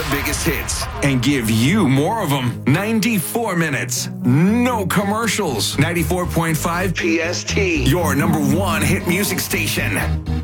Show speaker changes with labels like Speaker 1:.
Speaker 1: the biggest hits and give you more of them. 94 minutes. No commercials. 94.5 PST. Your number one hit music station.